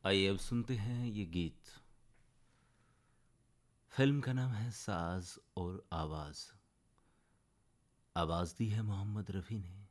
आइए अब सुनते हैं ये गीत। फिल्म का नाम है साज और आवाज। आवाज दी है मोहम्मद रफ़ी ने,